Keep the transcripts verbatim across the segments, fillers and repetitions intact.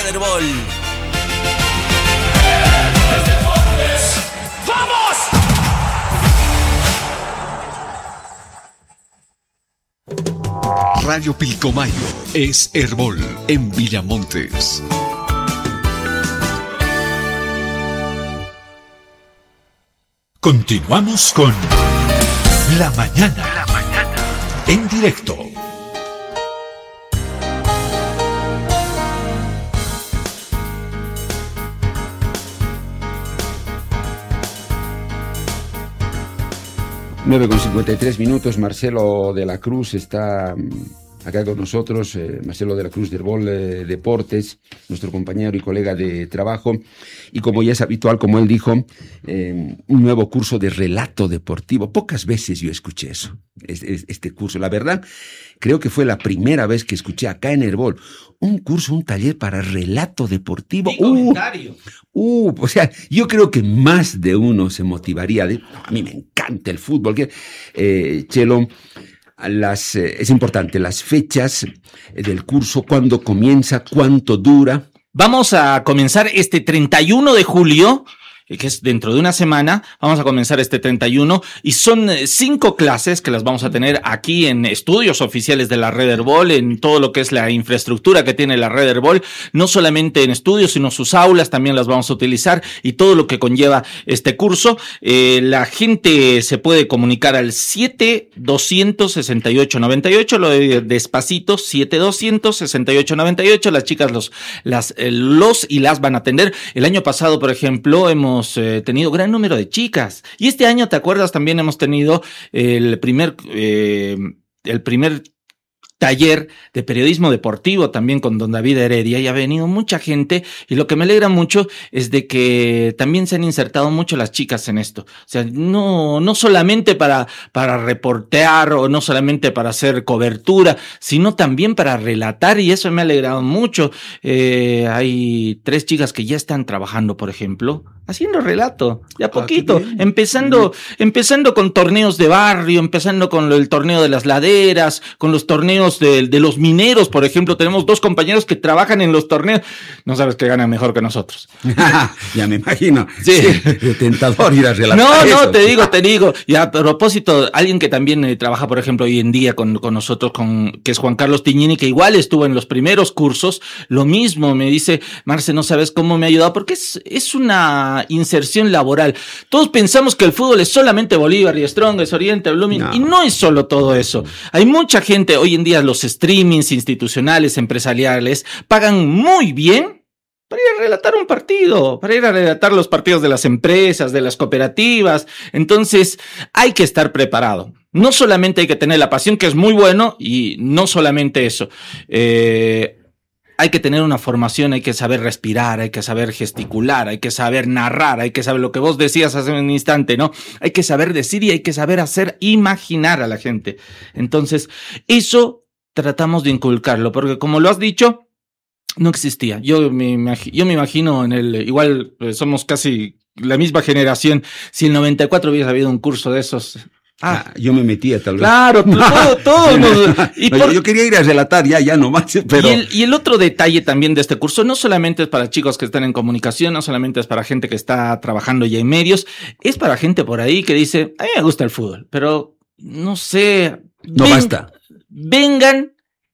Red Bull. Radio Pilcomayo es Herbol en Villamontes. Continuamos con La Mañana, La Mañana en directo. nueve con cincuenta y tres minutos, Marcelo de la Cruz está acá con nosotros, eh, Marcelo de la Cruz de Herbol eh, Deportes, nuestro compañero y colega de trabajo, y como ya es habitual, como él dijo, eh, un nuevo curso de relato deportivo. Pocas veces yo escuché eso, este, este curso, la verdad, creo que fue la primera vez que escuché acá en Herbol un curso, un taller para relato deportivo. Y comentario. Uh, uh, o sea, yo creo que más de uno se motivaría de, no, a mí me encanta el fútbol, que, eh, Chelo, las, eh, es importante, las fechas del curso, cuándo comienza, cuánto dura. Vamos a comenzar este treinta y uno de julio, que es dentro de una semana. Vamos a comenzar este treinta y uno y son cinco clases que las vamos a tener aquí en estudios oficiales de la Red Herbol, en todo lo que es la infraestructura que tiene la Red Herbol, no solamente en estudios, sino sus aulas también las vamos a utilizar y todo lo que conlleva este curso. Eh, la gente se puede comunicar al siete doscientos sesenta y ocho noventa y ocho, lo de despacito, siete doscientos sesenta y ocho noventa y ocho, las chicas los, las, eh, los y las van a atender. El año pasado, por ejemplo, hemos Hemos eh, tenido gran número de chicas. Y este año, ¿te acuerdas? También hemos tenido el primer, eh, el primer taller de periodismo deportivo también con don David Heredia, y ha venido mucha gente, y lo que me alegra mucho es de que también se han insertado mucho las chicas en esto. O sea, no, no solamente para, para reportear o no solamente para hacer cobertura, sino también para relatar, y eso me ha alegrado mucho. Eh, hay tres chicas que ya están trabajando, por ejemplo, haciendo relato, de a poquito, ah, empezando, empezando con torneos de barrio, empezando con el torneo de las laderas, con los torneos De, de los mineros, por ejemplo. Tenemos dos compañeros que trabajan en los torneos. No sabes que ganan mejor que nosotros. Ya me imagino. Sí. Sí, tentador ir a relatar No, no, eso. te digo, te digo. Y a propósito, alguien que también eh, trabaja, por ejemplo, hoy en día con, con nosotros, con, que es Juan Carlos Tiñini, que igual estuvo en los primeros cursos, lo mismo me dice, Marce, no sabes cómo me ha ayudado, porque es, es una inserción laboral. Todos pensamos que el fútbol es solamente Bolívar y Strongest, Oriente, Blooming, no. Y no es solo todo eso. Hay mucha gente hoy en día, los streamings institucionales, empresariales, pagan muy bien para ir a relatar un partido, para ir a relatar los partidos de las empresas, de las cooperativas. Entonces, hay que estar preparado. No solamente hay que tener la pasión, que es muy bueno, y no solamente eso. Eh, hay que tener una formación, hay que saber respirar, hay que saber gesticular, hay que saber narrar, hay que saber lo que vos decías hace un instante, ¿no? Hay que saber decir y hay que saber hacer imaginar a la gente. Entonces, eso tratamos de inculcarlo, porque como lo has dicho, no existía. Yo me, yo me imagino en el, igual pues, somos casi la misma generación, si en el noventa y cuatro hubiese habido un curso de esos. Ah, yo me metía tal vez. Claro, todo, todo. Nos, y por, yo quería ir a relatar ya, ya nomás, pero... Y el, y el otro detalle también de este curso, no solamente es para chicos que están en comunicación, no solamente es para gente que está trabajando ya en medios, es para gente por ahí que dice, a mí me gusta el fútbol, pero no sé... No ven, basta. Vengan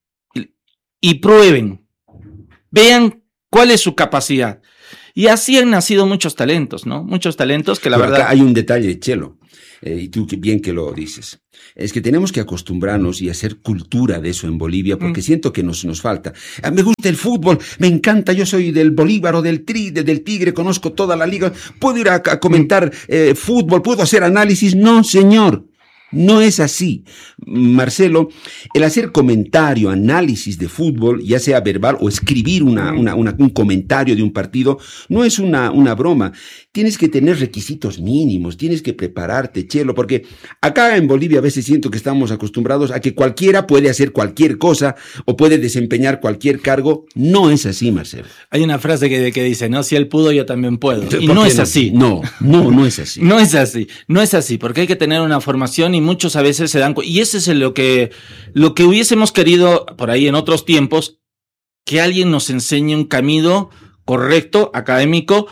y prueben, vean cuál es su capacidad. Y así han nacido muchos talentos, ¿no? Muchos talentos que la Pero verdad... Acá hay un detalle, Chelo, eh, y tú que bien que lo dices. Es que tenemos que acostumbrarnos y hacer cultura de eso en Bolivia, porque mm. siento que nos, nos falta. Ah, me gusta el fútbol, me encanta, yo soy del Bolívar o del Tri, de, del Tigre, conozco toda la liga, puedo ir a, a comentar eh, fútbol, puedo hacer análisis. No, señor. No es así, Marcelo. El hacer comentario, análisis de fútbol, ya sea verbal o escribir una, una, una, un comentario de un partido, no es una, una broma. Tienes que tener requisitos mínimos, tienes que prepararte, Chelo, porque acá en Bolivia a veces siento que estamos acostumbrados a que cualquiera puede hacer cualquier cosa o puede desempeñar cualquier cargo. No es así, Marcelo. Hay una frase que, que dice, ¿no? Si él pudo, yo también puedo. Y no es no? así. No, no, no es así. No es así, no es así, porque hay que tener una formación y muchos a veces se dan... Y ese es lo que, lo que hubiésemos querido por ahí en otros tiempos, que alguien nos enseñe un camino correcto, académico,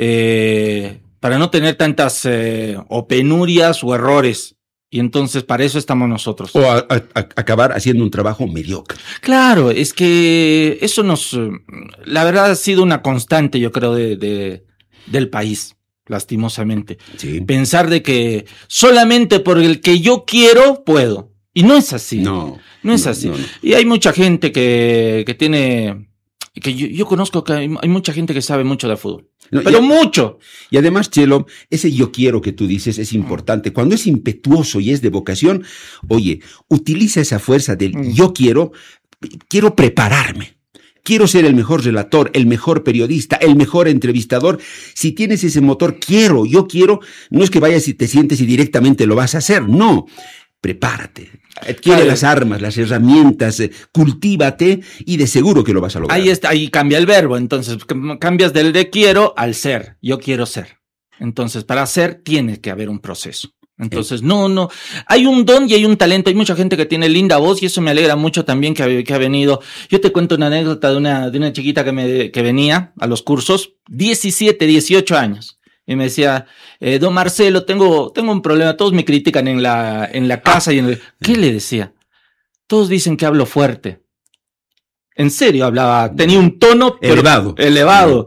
eh, para no tener tantas eh, o penurias o errores. Y entonces para eso estamos nosotros. O a, a, a acabar haciendo un trabajo mediocre. Claro, es que eso nos, la verdad ha sido una constante, yo creo, de, de del país, lastimosamente. Sí. Pensar de que solamente por el que yo quiero, puedo. Y no es así. No. No es no, así. No, no. Y hay mucha gente que, que tiene, que yo, yo conozco que hay, hay mucha gente que sabe mucho de fútbol. No, pero y, mucho. Y además, Chelo, ese yo quiero que tú dices es importante. Cuando es impetuoso y es de vocación, oye, utiliza esa fuerza del mm. yo quiero, quiero prepararme. Quiero ser el mejor relator, el mejor periodista, el mejor entrevistador. Si tienes ese motor, quiero, yo quiero, no es que vayas y te sientes y directamente lo vas a hacer, no. Prepárate, adquiere las armas, las herramientas, eh, cultívate y de seguro que lo vas a lograr. Ahí está, ahí cambia el verbo, entonces cambias del de quiero al ser, yo quiero ser. Entonces, para ser tiene que haber un proceso. Entonces, no, no, hay un don y hay un talento, hay mucha gente que tiene linda voz y eso me alegra mucho también que ha, que ha venido. Yo te cuento una anécdota de una, de una chiquita que, me, que venía a los cursos, diecisiete, dieciocho años. Y me decía, eh, don Marcelo, tengo, tengo un problema, todos me critican en la, en la casa. Ah. y en el... ¿Qué le decía? Todos dicen que hablo fuerte. En serio, hablaba, tenía un tono elevado. elevado.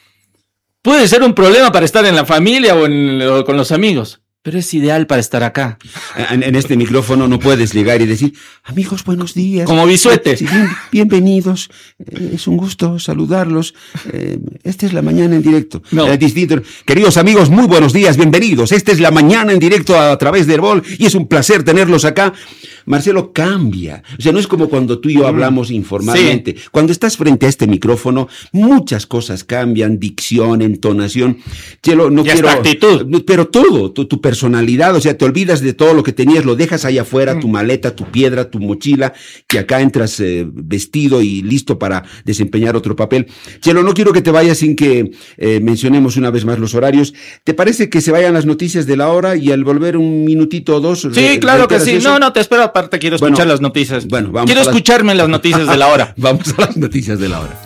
Puede ser un problema para estar en la familia o, en, o con los amigos, pero es ideal para estar acá. En, en este micrófono no puedes llegar y decir, amigos, buenos días. Como Bisuete. Sí, bien, bienvenidos, eh, es un gusto saludarlos. Eh, esta es la mañana en directo. No. Eh, distinto. Queridos amigos, muy buenos días, bienvenidos. Esta es la mañana en directo a, a través de Herbol y es un placer tenerlos acá. Marcelo, cambia. O sea, no es como cuando tú y yo hablamos informalmente. Sí. Cuando estás frente a este micrófono, muchas cosas cambian, dicción, entonación. Chelo, no y quiero... hasta actitud. Pero todo, tu, tu personalidad, o sea, te olvidas de todo lo que tenías, lo dejas allá afuera, mm. tu maleta, tu piedra, tu mochila, que acá entras eh, vestido y listo para desempeñar otro papel. Chelo, no quiero que te vayas sin que eh, mencionemos una vez más los horarios. ¿Te parece que se vayan las noticias de la hora y al volver un minutito o dos? Sí, re- claro que sí. eso? No, no, te espero. Aparte, quiero escuchar bueno, las noticias. Bueno, vamos quiero a las... escucharme las noticias de la hora. Vamos a las noticias de la hora.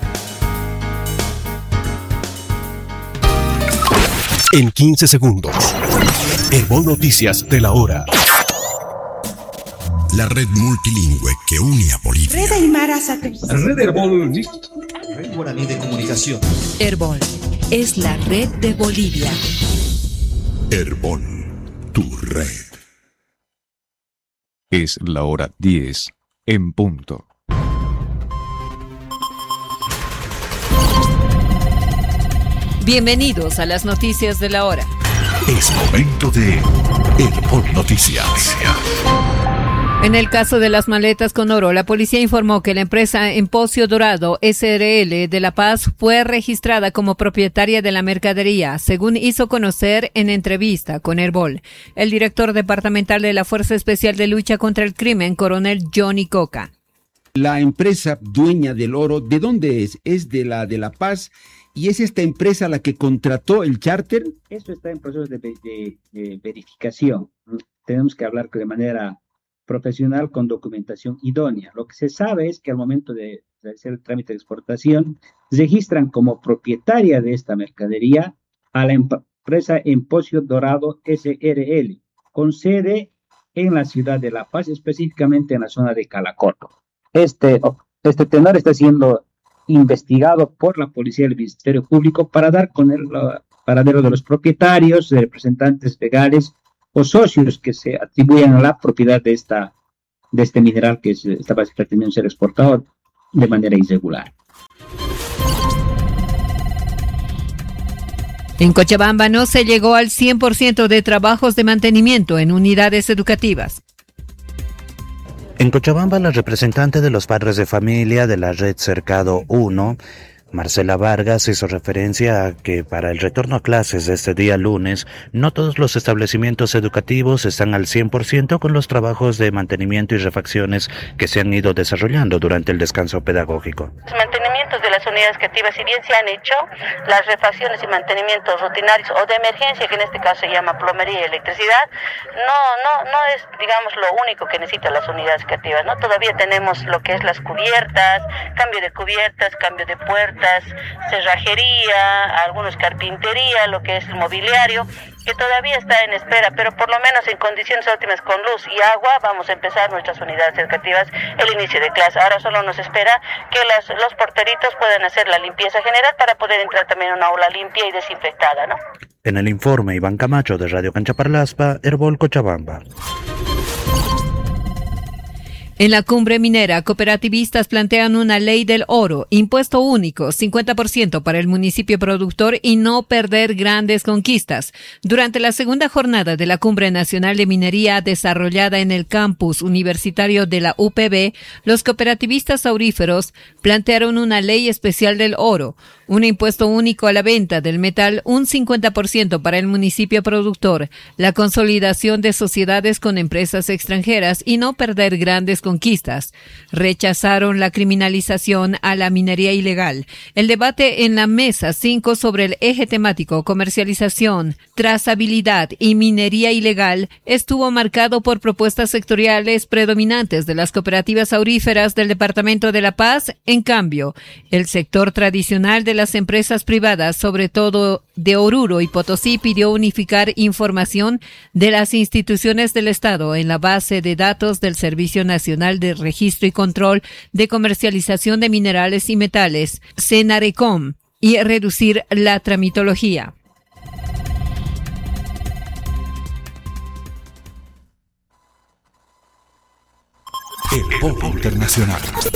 En quince segundos. Herbol Noticias de la hora. La red multilingüe que une a Bolivia. Red Aymara Sate. Red Herbol. Red Guaraní de Comunicación. Herbol es la red de Bolivia. Herbol, tu red. Es la hora diez en punto. Bienvenidos a las noticias de la hora. Es momento de Herbol Noticias. En el caso de las maletas con oro, la policía informó que la empresa Empocio Dorado S R L de La Paz fue registrada como propietaria de la mercadería, según hizo conocer en entrevista con Herbol el director departamental de la Fuerza Especial de Lucha contra el Crimen, coronel Johnny Coca. La empresa dueña del oro, ¿de dónde es? Es de la de La Paz. ¿Y es esta empresa la que contrató el charter? Esto está en proceso de, de, de verificación. Tenemos que hablar de manera profesional con documentación idónea. Lo que se sabe es que al momento de hacer el trámite de exportación, registran como propietaria de esta mercadería a la empresa Empocio Dorado S R L, con sede en la ciudad de La Paz, específicamente en la zona de Calacoto. Este, este tenor está siendo investigado por la policía del Ministerio Público para dar con el paradero de los propietarios, de representantes legales o socios que se atribuyen a la propiedad de esta de este mineral que se, estaba pretendiendo ser exportado de manera irregular. En Cochabamba no se llegó al cien por ciento de trabajos de mantenimiento en unidades educativas. En Cochabamba, la representante de los padres de familia de la red Cercado uno, Marcela Vargas, hizo referencia a que para el retorno a clases de este día lunes, no todos los establecimientos educativos están al cien por ciento con los trabajos de mantenimiento y refacciones que se han ido desarrollando durante el descanso pedagógico. Mantenimiento mantenimientos de las unidades creativas, si bien se han hecho las refacciones y mantenimientos rutinarios o de emergencia, que en este caso se llama plomería y electricidad, no, no, no es, digamos, lo único que necesitan las unidades creativas, ¿no? Todavía tenemos lo que es las cubiertas, cambio de cubiertas, cambio de puertas, cerrajería, algunos carpintería, lo que es el mobiliario, que todavía está en espera, pero por lo menos en condiciones óptimas con luz y agua vamos a empezar nuestras unidades educativas el inicio de clase. Ahora solo nos espera que las, los porteritos puedan hacer la limpieza general para poder entrar también a una aula limpia y desinfectada, ¿no? En el informe, Iván Camacho de Radio Canchaparlaspa, Herbol Cochabamba. En la cumbre minera, cooperativistas plantean una ley del oro, impuesto único, cincuenta por ciento para el municipio productor y no perder grandes conquistas. Durante la segunda jornada de la Cumbre Nacional de Minería desarrollada en el campus universitario de la U P B, los cooperativistas auríferos plantearon una ley especial del oro, un impuesto único a la venta del metal, un cincuenta por ciento para el municipio productor, la consolidación de sociedades con empresas extranjeras y no perder grandes conquistas. Conquistas. Rechazaron la criminalización a la minería ilegal. El debate en la mesa cinco sobre el eje temático comercialización, trazabilidad y minería ilegal estuvo marcado por propuestas sectoriales predominantes de las cooperativas auríferas del Departamento de La Paz. En cambio, el sector tradicional de las empresas privadas, sobre todo de Oruro y Potosí, pidió unificar información de las instituciones del Estado en la base de datos del Servicio Nacional de Registro y Control de Comercialización de Minerales y Metales, Senarecom, y reducir la tramitología. El Pop Internacional.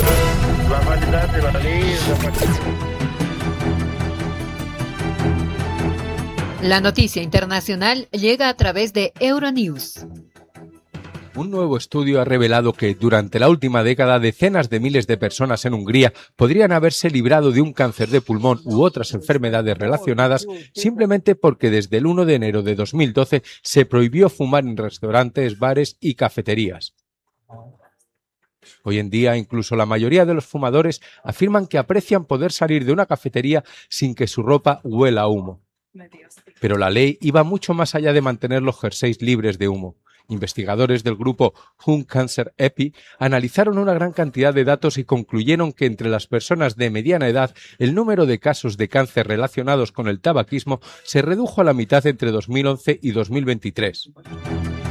La noticia internacional llega a través de Euronews. Un nuevo estudio ha revelado que durante la última década decenas de miles de personas en Hungría podrían haberse librado de un cáncer de pulmón u otras enfermedades relacionadas simplemente porque desde el uno de enero de dos mil doce se prohibió fumar en restaurantes, bares y cafeterías. Hoy en día, incluso la mayoría de los fumadores afirman que aprecian poder salir de una cafetería sin que su ropa huela a humo. Pero la ley iba mucho más allá de mantener los jerseys libres de humo. Investigadores del grupo Hung Cancer Epi analizaron una gran cantidad de datos y concluyeron que entre las personas de mediana edad el número de casos de cáncer relacionados con el tabaquismo se redujo a la mitad entre dos mil once y dos mil veintitrés.